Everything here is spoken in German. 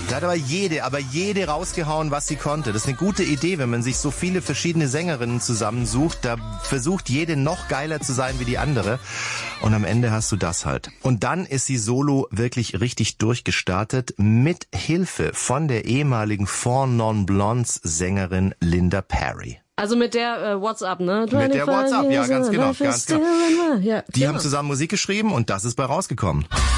Da hat aber jede rausgehauen, was sie konnte. Das ist eine gute Idee, wenn man sich so viele verschiedene Sängerinnen zusammensucht. Da versucht jede noch geiler zu sein wie die andere. Und am Ende hast du das halt. Und dann ist sie solo wirklich richtig durchgestartet mit Hilfe von der ehemaligen Four Non Blondes Sängerin Linda Perry. Also mit der WhatsApp, ne? Mit der WhatsApp, ja, ganz genau. Ja, Die haben zusammen Musik geschrieben und das ist bei rausgekommen.